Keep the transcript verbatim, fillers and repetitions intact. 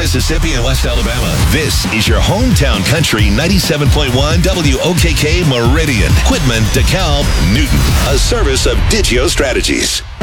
Mississippi, and West Alabama. This is your hometown country ninety-seven point one W O K K Meridian. Quitman, DeKalb, Newton. A service of Digio Strategies.